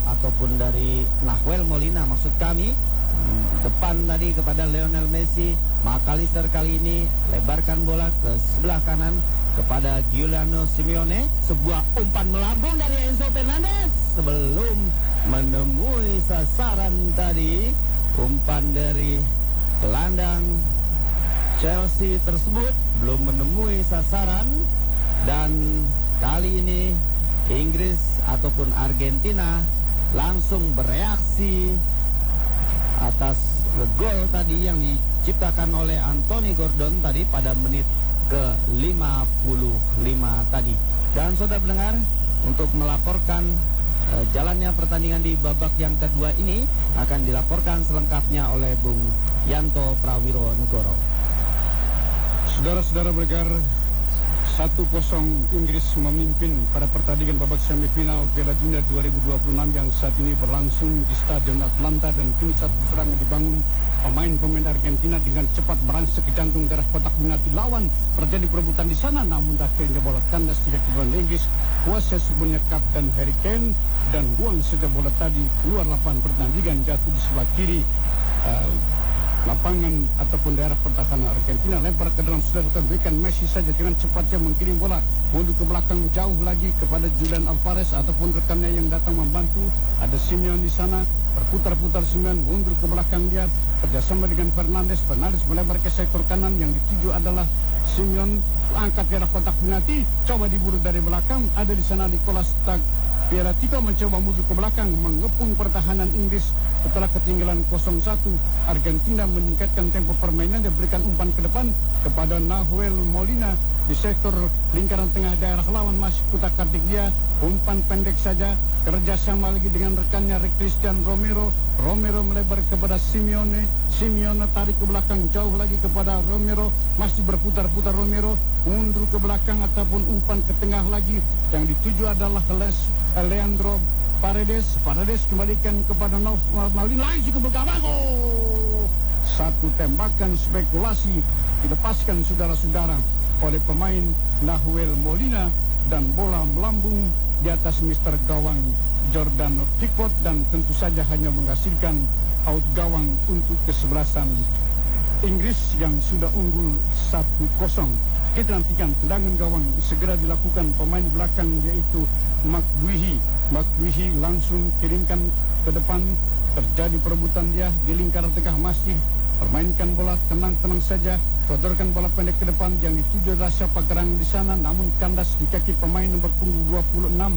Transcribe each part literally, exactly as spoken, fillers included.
ataupun dari Nahuel Molina maksud kami. Depan tadi kepada Lionel Messi. McAllister kali ini lebarkan bola ke sebelah kanan kepada Giuliano Simeone. Sebuah umpan melambung dari Enzo Fernandez sebelum menemui sasaran tadi. Umpan dari gelandang Chelsea tersebut belum menemui sasaran. Dan kali ini Inggris ataupun Argentina langsung bereaksi atas gol tadi yang diciptakan oleh Anthony Gordon tadi pada menit ke lima puluh lima tadi. Dan saudara pendengar, untuk melaporkan uh, jalannya pertandingan di babak yang kedua ini akan dilaporkan selengkapnya oleh Bung Yanto Prawiro Negoro. Saudara-saudara pendengar, satu kosong Inggris memimpin pada pertandingan babak semifinal Piala Dunia dua ribu dua puluh enam yang saat ini berlangsung di Stadion Atlanta. Dan kini satu serangan dibangun pemain-pemain Argentina dengan cepat merangsek ke jantung darah kotak penalti lawan. Terjadi perebutan di sana, namun akhirnya bola kandas di kaki gawang Inggris. Kuasa sebenarnya Kapten Harry Kane dan buang saja bola tadi keluar lapangan pertandingan, jatuh di sebelah kiri uh, lapangan ataupun daerah pertahanan Argentina. Lempar ke dalam, sudah berikan Messi saja dengan cepatnya mengirim bola mundur ke belakang jauh lagi kepada Julian Alvarez ataupun rekannya yang datang membantu. Ada Simeone di sana, berputar-putar Simeone mundur ke belakang dia kerjasama dengan Fernandes. Fernandes melebar ke sektor kanan, yang dituju adalah Simeone angkat daerah kotak penalti, coba diburu dari belakang. Ada di sana Nicolas Tagliafico mencoba mundur ke belakang mengepung pertahanan Inggris. Setelah ketinggalan nol satu, Argentina meningkatkan tempo permainan dan berikan umpan ke depan kepada Nahuel Molina di sektor lingkaran tengah daerah lawan. Masih kutak-katik dia, umpan pendek saja, kerjasama lagi dengan rekannya Christian Romero. Romero melebar kepada Simeone. Simeone tarik ke belakang jauh lagi kepada Romero, masih berputar-putar Romero mundur ke belakang ataupun umpan ke tengah lagi, yang dituju adalah Leandro Paredes. Paredes kembalikan kepada Nahuel, langsung ke belakang. Oh, satu tembakan spekulasi dilepaskan saudara-saudara oleh pemain Nahuel Molina, dan bola melambung di atas mister gawang Jordan Pickford, dan tentu saja hanya menghasilkan out gawang untuk kesebelasan Inggris yang sudah unggul satu kosong. Kita nantikan tendangan gawang segera dilakukan pemain belakang, yaitu McGuihi. McGuihi langsung kirimkan ke depan, terjadi perebutan dia di lingkaran tengah, masih permainkan bola tenang-tenang saja, sodorkan bola pendek ke depan, yang dituju adalah siapa gerang di sana, namun kandas di kaki pemain nomor punggung dua puluh enam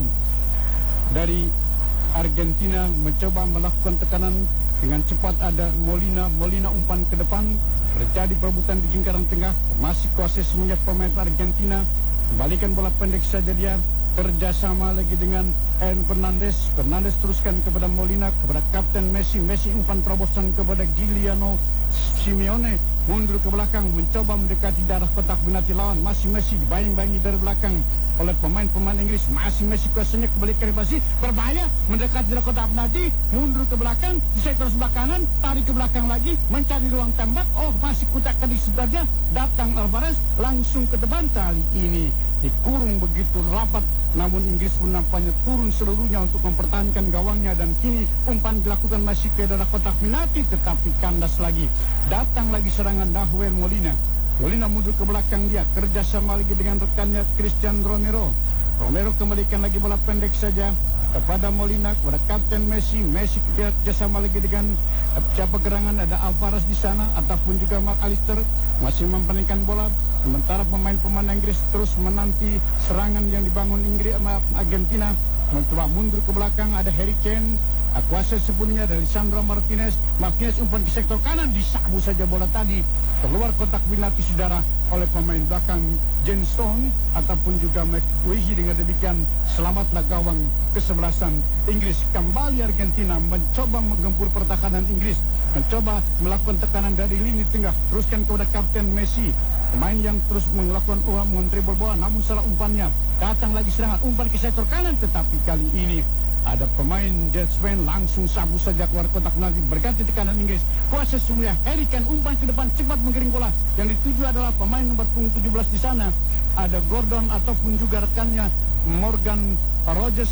dari Argentina. Mencoba melakukan tekanan dengan cepat, ada Molina. Molina umpan ke depan, terjadi perebutan di lingkaran tengah, masih kuasa semuanya pemain Argentina. Kembalikan bola pendek saja dia, kerjasama lagi dengan En Fernandes. Fernandes teruskan kepada Molina, kepada Kapten Messi. Messi umpan terobosan kepada Giuliano Simeone, mundur ke belakang mencoba mendekati darah kotak penalti lawan. Masih Messi dibayang-bayangi dari belakang oleh pemain-pemain Inggris. Masih Messi kuasanya kembali ke Messi, berbahaya mendekati darah kotak penalti, mundur ke belakang di sektor sebelah kanan, tarik ke belakang lagi mencari ruang tembak. Oh, masih kutak-katik sebelahnya, datang Alvarez langsung ke depan. Kali ini dikurung begitu rapat, namun Inggris pun nampaknya turun seluruhnya untuk mempertahankan gawangnya. Dan kini umpan dilakukan masih ke daerah kotak penalti, tetapi kandas lagi. Datang lagi serangan Nahuel Molina. Molina mundur ke belakang dia, kerjasama lagi dengan rekannya Christian Romero. Romero kembalikan lagi bola pendek saja kepada Molina, kepada Kapten Messi. Messi kerjasama lagi dengan siapa gerangan, ada Alvarez di sana ataupun juga McAllister masih mempermainkan bola. Sementara pemain-pemain Inggris terus menanti serangan yang dibangun Inggris Argentina. Mencoba mundur ke belakang, ada Harry Kane. Kuasa sepenuhnya dari Sandro Martinez. Martinez umpan ke sektor kanan, disabu saja bola tadi keluar kotak penalti saudara oleh pemain belakang Jane Stone ataupun juga McGuihi. Dengan demikian selamatlah gawang kesebelasan Inggris. Kembali Argentina mencoba menggempur pertahanan Inggris, mencoba melakukan tekanan dari lini tengah, teruskan kepada Kapten Messi, pemain yang terus melakukan uang mentribol bola, namun salah umpannya. Datang lagi serangan, umpan ke sektor kanan, tetapi kali ini ada pemain Jetsman langsung sabu saja keluar kotak penalti. Berganti tekanan Inggris, kuasa semuanya Harry Kane umpan ke depan, cepat menggiring bola. Yang dituju adalah pemain nomor punggung tujuh belas di sana, ada Gordon ataupun juga rekannya Morgan Rogers.